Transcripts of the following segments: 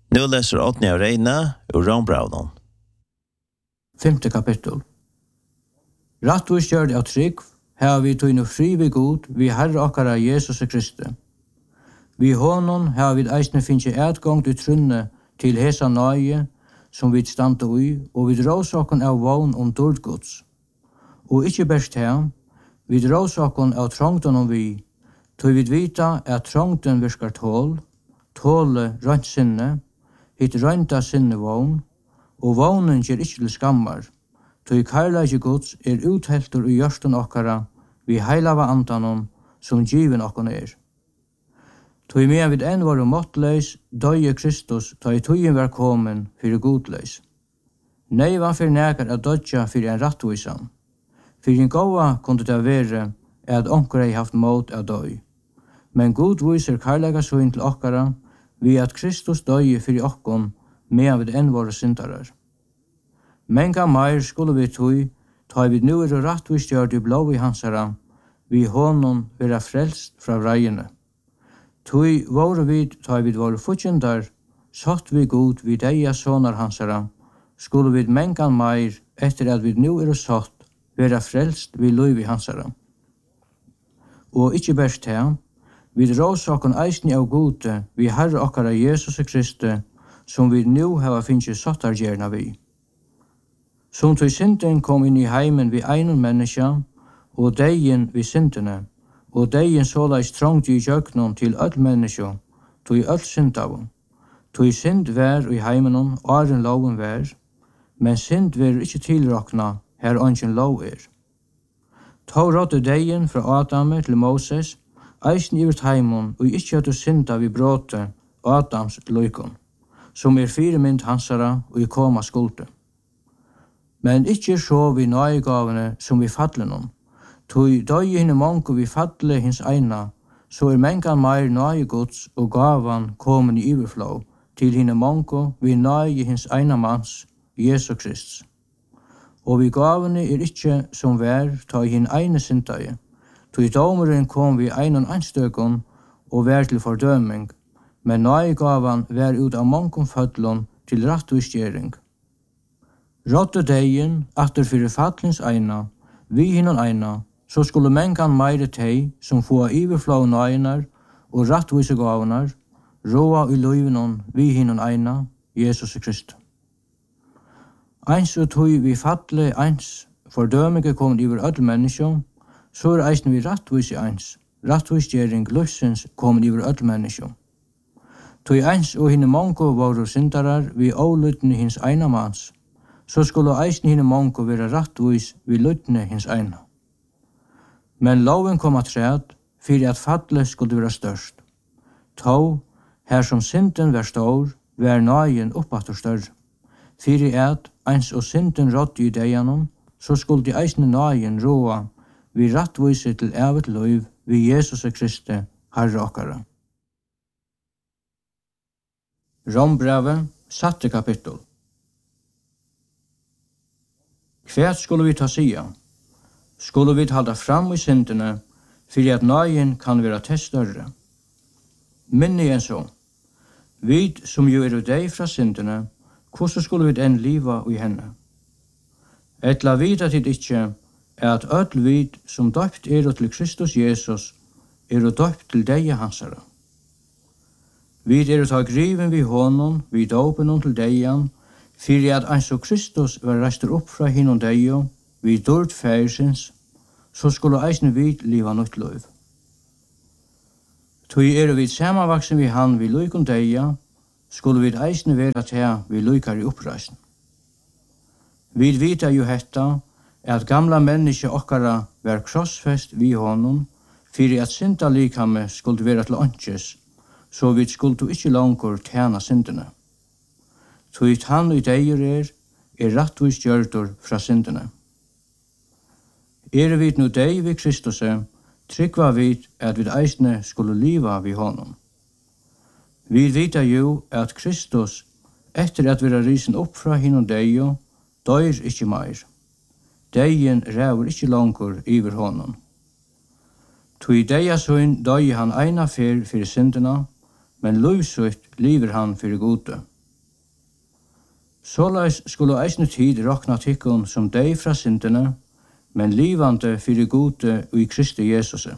Nu läser Åtni av Reina ur Rombraunen. 5. kapittel. Rattvis gjør det av trygg, her vi tog fri ved god, vi Herre okkara Jesus Kristi. Vi honom har vi eisne finnes etgang til trunne til hesa nøye, som vi stande ui, og vi dråsaken av vogn dårdgods. Og ikkje best her, vi dråsaken av trångten vi, tog vi vita at trångten virkar tåle rønt sinne, hit rønta sinne vogn, og vognen gjør ikkje til skammar, tog karlage gods utheltur i hjørsten okkara, vi heilava andanon, som given okkon Tog med vid en var måttleis, døye Kristus, ta i tøyen var komen fyrir godleis. Neivan fyrir nekar at dødja fyrir en rattvisan. Fyrir en gåa kunde det være at onkar ei haft måt av døy. Men god viser karlaga søyn til okkara, vi at Kristus døye fyrir okkon, med vid en var syndarar. Menga meir skulle vi tøy, ta vid nu rattvis gjør det blå i hansara, vi honom vera frelst fra reiene. Tui våre vid, ta vid våre futjendar, satt vi god vid eia sonar hansara, skulle vid mengan meir, etter at vi nu satt, vera frelst vid luivi hansara. Og ikkje best her, vid råsaken eisni av gode, vi Herre okkara Jesus Kristi, som vi nu hava finnje sattargjerna vi. Som tog synden kom inn i heimen vi einon menneska, og deien vi syndene, og deien såleis trångt i jøknon til öll menneska, tog öll syndavon. Tog synd vær i heimenon, åren loven vær, men synd vær ikkje tilrakna, her ongen lov Tog rådde deien fra Adame til Moses, eisen ivet heimon, og ikkje hadde synda vi bråte Adams løykon, som firemynd hansara og i koma skulde. Men ikkje så vi nøygavene som vi fadlenon, tog døye hinne mongo vi fadle hins eina, så mengan meir nøygods og gavan komen i iverflå til hinne mongo vi nøye hins eina mans, Jesu Krist. Og vi gavene ikkje som vær ta hin eine syndaje, tog domeren kom vi einon einstøkon og vær til fordøming, men nøygavan vær ut av mongon fadlon til rattvisgjering. Rådde deien, atter fyrir fadlins eina, vi hinnon eina, så skulle mengan meire tei som få iverflå nøynar og rattvise gavanar, råa i løyvenon vi hinnon eina, Jesus Kristus. Eins og tog vi fadle eins, fordømige kom iver öll menneskjå, så eisen vi rattvise eins, rattvisgjering løsens kom iver öll menneskjå. Tog eins og hinne mongo var syndarar vi ålutne hins eina mans, så skulle eisen hinne mongo være rattvis vi lutne hins eina. Men loven kom at træd, fyrir at fadle skulle være størst. Tå, her som synden var stor, var nøyen oppatt og større. Fyrir at eins og synden rådde i deianon, så skulle de eisne nøyen råa vi rattvise til evet løyv vi Jesus Kristi, Herre okkara. Rombrevet, 7. kapittel. Hva skulle vi ta sia? Skulle vi halda fram i syndene, fyrir at nøyen kan være til større. Minni enn så. Vi som jo deg fra syndene, hvordan skulle vi enn liva i henne? Etla vita tid ikkje, at öll vid som døpt til Kristus Jesus, døpt til deia hansara. Vi ta griven vi honom, vi dåpen til deian, fyrir at eins og Kristus var reistur opp fra hinnom deio, vi dårt færsins, så skulle eisne vid liva nytt løyv. Tog vi samanvaksen vi han vi lykon deia, skulle vi eisne vera til vi lykar i oppreisen. Vi vita jo hetta, at gamla menneske okkara var krossfest vi honom, fyrir at synda likame skulle vera til åndsjes, så vi skulle ikkje langkur tjena syndene. Tog han i deir rattvis gjørdur fra syndene. Vi nu dei vi Kristus, tryggva vi at vi eisne skulle liva vi honom. Vi vita jo at Kristus, etter at vi risen opp fra hinnom deio, døyr ikkje meir. Deien ræver ikkje langkur iver honom. Tui deia søyn døy han eina fyr fyrir syndina, men løvsutt liver han fyrir gode. Såleis skulle eisne tid rokna tikkun som dei fra syndene, men livande fyrir gode og i Kristi Jesus.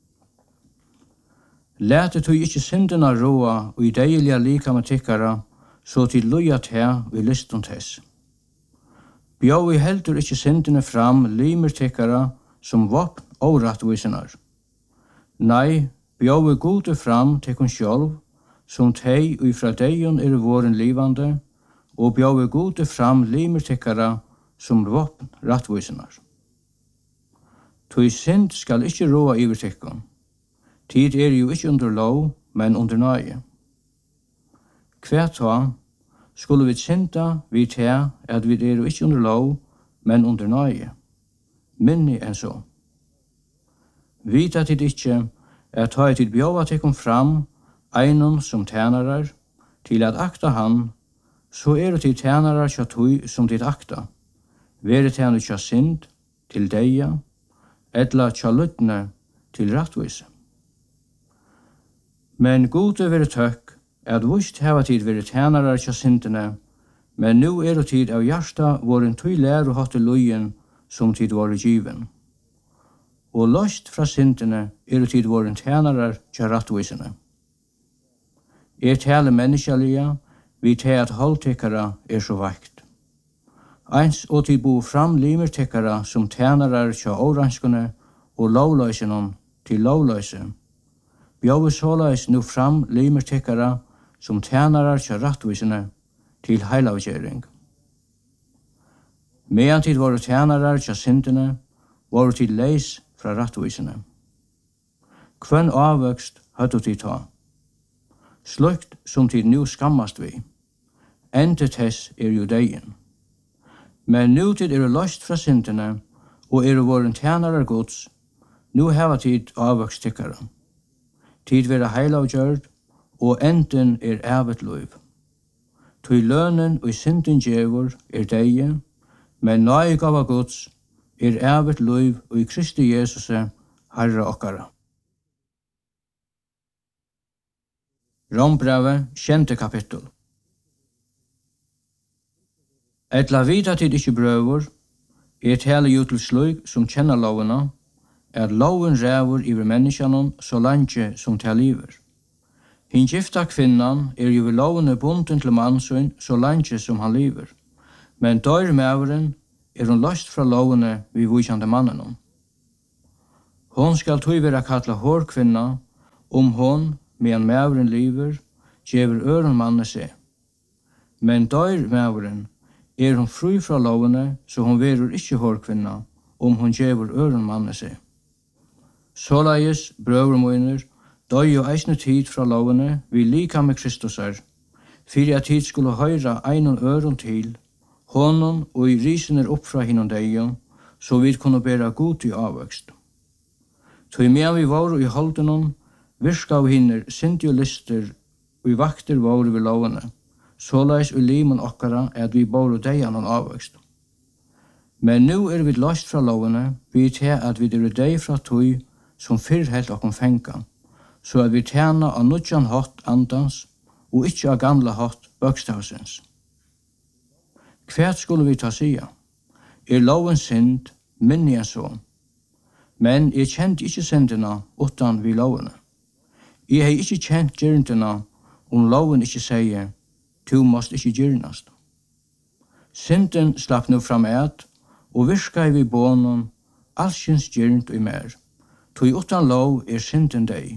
Læte tog ikkje syndene råa og i deilige likame tikkara, så til lujat her vi listund hess. Bjau i heldur ikkje syndene fram limer tikkara som vopn og rattvisenar. Nei, bjau i gode fram tikkun sjálv, som tei og ifra deion våren livande, og bjau i gode fram limer tikkara som vopn rattvisenar. Tui synd skal ikkje råa iver tikkun. Tid jo ikkje under lov, men under nøye. Hver ta skulle vi synda vi til at vi jo ikkje under lov, men under nøye. Minni enn så. Vita tid ikkje at ta tid bjava tikkum fram einon som tænarar til at akta han, så det tid tænarar tja tui som tid akta. Vere tænu tja synd til deia, etla tja luttne til rattvise. Men gode vere tøkk at vust heva tid vere tænarar tja syndene, men nu tid av hjärsta våren tui læru hatt lujen som tid våre given. Og lost fra syndene tid våren tænarar tja rattvisene. Tale menneskelige, vi til at holdtikkara så vakt. Eins og tid bo fram limertikkara som tænarar tja oranskene og lovløysenon til lovløyse. Bjau såleis nu fram limertikkara som tænarar tja rattvisene til heilavgjering. Medan tid våre tænarar tja syndene, våre tid leis fra rattvisene. Kvønn avvøkst hadde tid ta. Slukt som tid nu skammast vi. Endet hess jo deien. Men nu tid løst fra syndene, og våren tænarar gods, nu heva tid avvøkst tikkara. Tid vera heilavgjørd, og enden evet loiv. Tui lønnen og synden djevor deie, men nøy gava gods evet loiv og i Kristi Jesus, Herre okkara. Rombrevet, 10. kapittel. Etla vita tid ikkje brøver, tale jo til sløyk som kjenner lovene, at loven ræver iver menneskene så langt som til liver. Hin gifta kvinnan jo ved lovene bunden til mannsøyn så langt som han liver, men dør mæveren hun løst fra lovene vi vujkjande mannen. Hon skal tog være kalla hår kvinna, hon, medan mæveren liver, gjever øren manne seg. Men dør mæveren hun fri fra lovene, så hon verur ikkje hår kvinna, hon gjever øren manne seg. Såleis, brøver moiner, døy jo eisne tid fra lovene vi lika med Kristusar, fyrir at tid skulle høyra einon øron til, honom og i risen opp fra hinnom deion, så vi kunne bæra god i avvøkst. Tog med vi var i holdenom, virka av hinner synd og lister og i vakter var vi lovene, såleis og limen okkara at vi bor og deian og avvøkst. Men nu vi løst fra lovene, vi til at vi dei fra tog som fyrr helt okkom fenga, så at vi tjena av nudjan hatt andans og ikkje av gamla hatt bøkstavsens. Hvert skulle vi ta sia? Loven synd, minni enn så. Men kjent ikkje syndina utan vi lovene. Hei ikkje kjent gyrndina loven ikkje sier, tu måst ikkje gyrnast. Synden slapp nu fram og virka vi bånen, allskyns gyrnd og mer. Tui utan lov synden deg.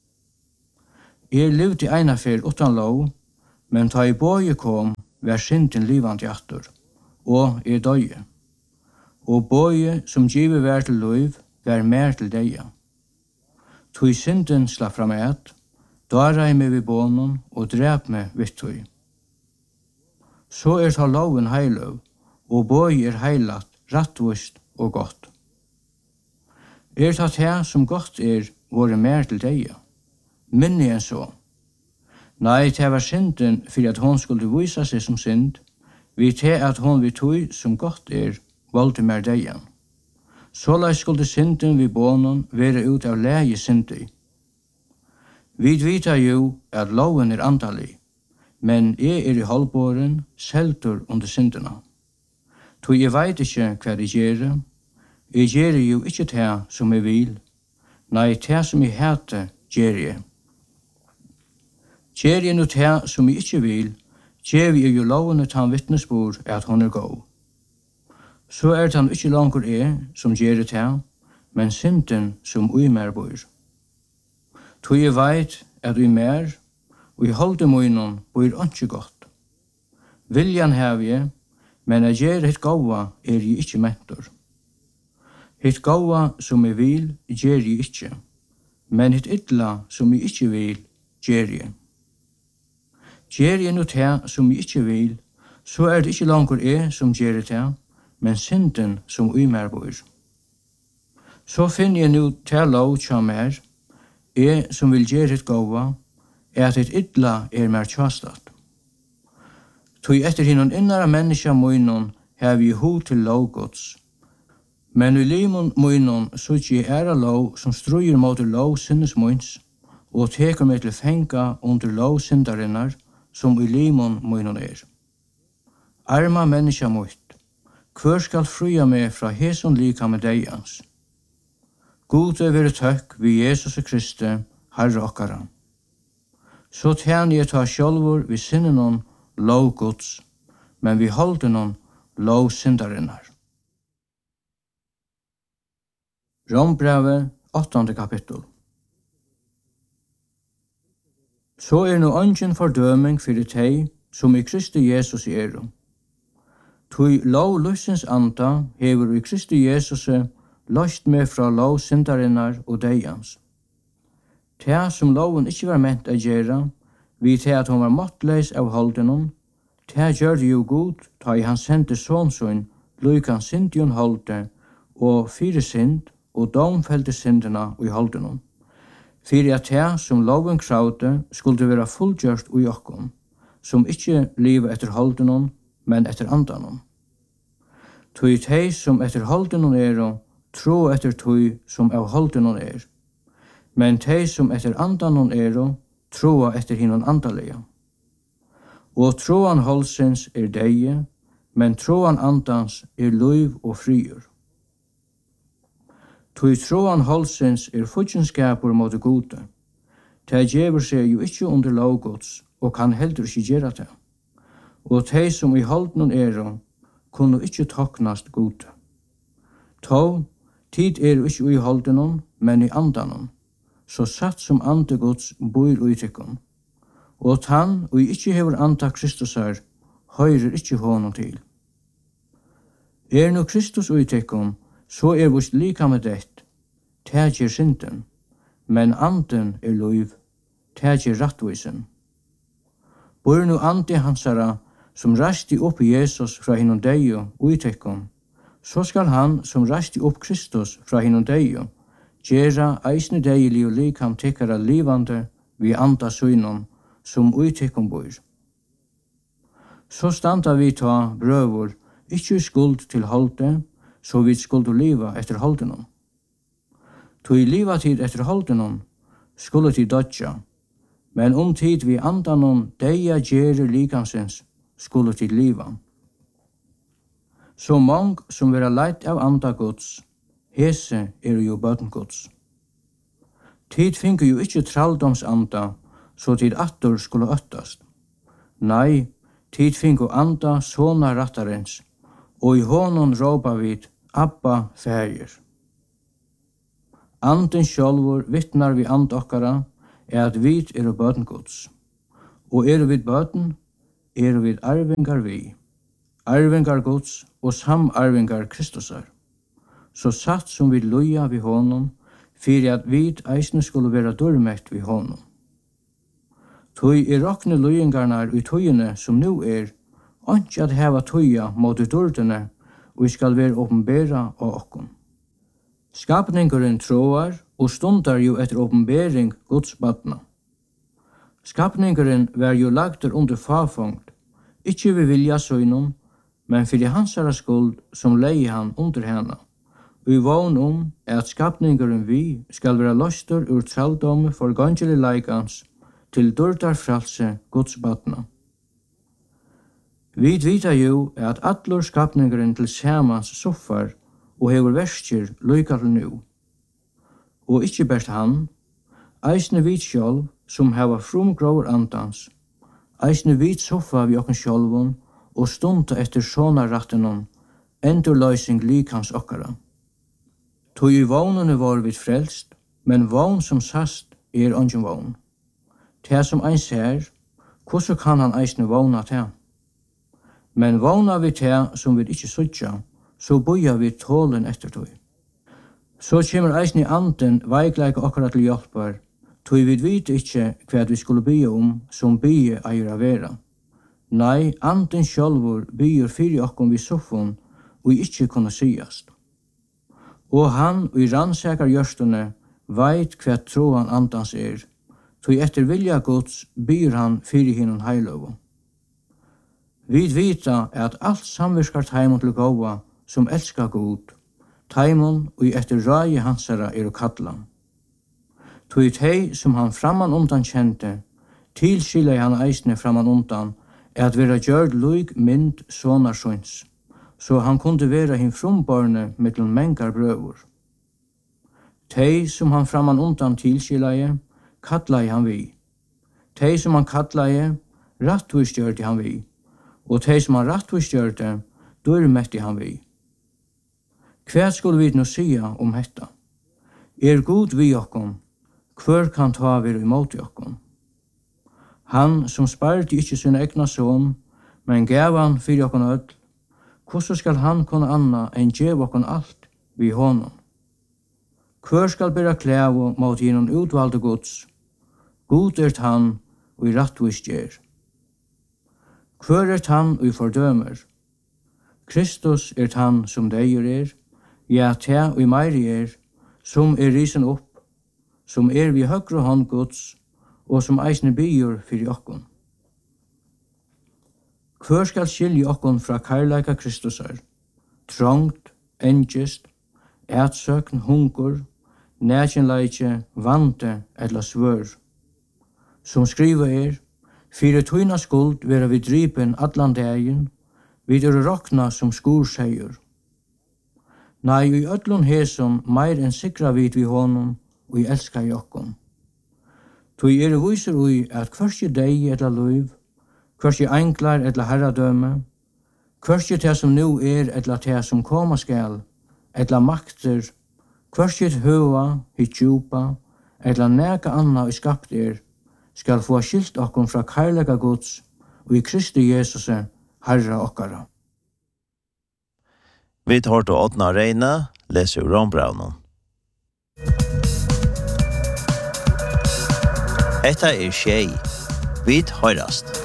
Livd i eina fer utan lov, men ta i båje kom, vær synden livant jattur, og døye. Og båje som giver vær til lov, vær mer til deia. Tui synden slapp fram dara meg vi bånen og drep meg vitt tui. Så ta loven heiløv, og båje heilat, rattvist og godt. Tatt her som godt våre mer til deia. Minni enn så. Nei, det var synden for at hon skulle vise seg som synd, vi til at hon vi tog som godt valgte mer deian. Såleis skulle synden vi bånen være ut av leie syndi. Vi vita jo at loven antallig, men jeg i halvbåren, selter under syndena. Tog jeg veit ikke hva jeg gjør. Jeg gjør jo ikke det som jeg vil. Nei, det som jeg heter, gjør jeg. Gjør jeg nå det som jeg ikke vil, gjør jeg jo lovene til han vittnesbord at hun god. Så det han ikke langer som gjør det, men synden som uimer bor. Tog jeg veit at uimer, og i holde munnen bor ikke godt. Viljan har jeg, men jeg gjør hitt gåva jeg ikke mentor. Hitt gåva som jeg vil, gjør jeg ikke, men hitt ytla som jeg ikke vil, gjør jeg. Gjør jeg nå det som jeg ikke vil, så det ikke langer som gjør det, men synden som uimer bor. Så finner jeg nå til lov til mer, som vil gjøre hitt gåva, at hitt ytla mer tjastat. Tog etter hinnon innara menneska munnen har vi hod til lovgods. Men i limon munnen sutt jeg æra lov som struer mot lov sinnes munns, og teker meg til fenga under lov syndarinnar, som i limon munnen Arma menneska mutt, hver skal fruja meg fra heson lika med deians. God være tøkk vi Jesus Kristi, Herre okkara. Så tjener jeg ta sjálvor vi sinnenon lov Guds, men vi holder noen lov syndarinnar. Rombrevet, 8. kapittel. Så nå ingen fordøming fyrir teg, som i Kristi Jesus Tui lov lussens anda hever i Kristi Jesus løst med fra lov syndarinnar og deians. Det som loven ikke var ment å gjøre, vi til at hun var måttleis av holdenom, det gjør det jo god, ta i han sendte sånsøn, lykan syndjon holde, og fire synd, og domfelte syndena i holdenom. Fyrir at det som loven kravde skulle være fullgjørt ui okkom, som ikke livet etter holdenom, men etter andanom. Tui tei som etter holdenom tro etter tui som av holdenom men tei som etter andanom troa etter hinnon andalega. Og troan holdsens deie, men troan andans liv og friur. Tui troan holdsens futjenskapur mot gode. Tei gjever seg jo ikkje under lovgods, og kan heldur ikkje gjera det. Og tei som i holdenom kunne ikkje toknast gode. Tå, tid jo ikkje i holdenom, men i andanom, så satt som andegods bor i tykkon. Og tann, og ikkje hever anta Kristus høyrer ikkje honom til. Nå Kristus i tykkon, så vist lika med det, tægjer synden, men anden liv, tægjer rattvisen. Bor nu ande hansara, som rasti opp Jesus fra hinnom deio og i tekkon, så skal han som rasti opp Kristus fra hinnom deio, gjera eisne deili og likam tekkara livande vi anda synon som i tekkon bor. Så standa vi ta brøvor, ikkje i skuld til holde, så vi skulle liva etter holdenom. Tog liva tid etter holdenom, skulle tid dodja, men tid vi andanon deia gjere likansens, skulle tid liva. Så mong som vera leit av andagods, hese jo bøtengods. Tid finker jo ikkje tralldomsanda, så tid attor skulle øttast. Nei, tid finker anda såna rattarens, og i honom råpa vid Abba fægir. Anden sjálvor vittnar vi and okkara at vi bøtengods. Og vi bøten, vi arvingar vi. Arvingar gods og samarvingar Kristusar. Så satt som vi loja vi honom, fyrir at vi eisne skulle vera dormekt vi honom. Tui rokne lojingarnar i tøyene som nu ikke at heva tøya mot dordene, og vi skal være åpenbæra av okkom. Skapningeren troar og stundar jo etter åpenbæring Guds badna. Skapningeren var jo lagter under fafongt, ikkje vi vilja søgnon, men fyrir hansara skuld som leie han under hana. Vi vogn at skapningeren vi skal være løster ur traldomme for gangelig leikans til dordar fralse Guds badna. Vi vita jo at allur skapningeren til samans soffar og hever verskir lykka til nu. Og ikkje best han, eisne vit sjálv som heva frumgróur andans, eisne vit soffa vi okken sjálvun og stunda etter sonarrattenon, endurløysing likans okkara. Tog i vågnene var vi frelst, men vågn som sast ongin vågn. Det som ein ser, hvordan kan han eisne vågna til? Men vågna vi til som vi ikkje sutja, så boja vi tålen etter tog. Så kommer eisne anden veikleika okkara til hjelpar, tog vi vet ikkje hva vi skulle bya som bya eier av vera. Nei, anden sjálvur byr fyrir okkom vi soffon, og ikkje kunne sigast. Og han og i rannsakar gjørstune veit hva troan andans tog etter vilja Guds byr han fyrir hinnon heiløvo. Vi vita at alt samvirskar taimon til gåva som elskar god, taimon og etter rai hansara kalla. Tog tei som han framan undan kjente, tilskilai han eisne framan undan, at vera gjørd luig mynd sonarsons, så han kunde vera hin frumbarne mittlum mengar brøvur. Tei som han framan undan tilskilai, kallai han vi. Tei som han kallai, rattvistgjørte han vi. Og tei som han rattvistgjørte, dørmetti han vi. Hva skulle vi nå sia hetta? God vi okkom, hver kan ta vir imot okkom? Han som sparte ikkje sin egna son, men gav han fyrir okkom öll, hvordan skal han kunne anna enn gjev okkom alt vi honom? Hver skal bera klævo mot hinnom utvalde gods? God han og i rattvis gjer. Hver han og i fordømer? Kristus han som deier ja, ta og i meiri som risen opp, som vi høgre hånd gods, og som eisne byr fyrir okkon. Hver skal skilje okkon fra kærleika Kristusar? Trångt, engest, ætsøkn, hungur, nækjenleikje, vante eller svør. Som skriva fyrir tøyna skuld vera vi drypen allan dagen, vi rokna som skurseir. Nei, i öllun hesum meir enn sikra vid vi honum, og i elskar jokkom. Tui vísur ui at hversi deg etla luiv, hversi enklar etla herradøme, hversi det som nu etla det som koma skal, etla makter, hversi høva, hit djupa, etla neka anna i skapt skal få skilt okkom fra kærlega Guds, og i Kristi Jesus, Herra okkara. Vi tar til Åtna Reine, leser Rombraunen. Etta skjei. Vi høyrast.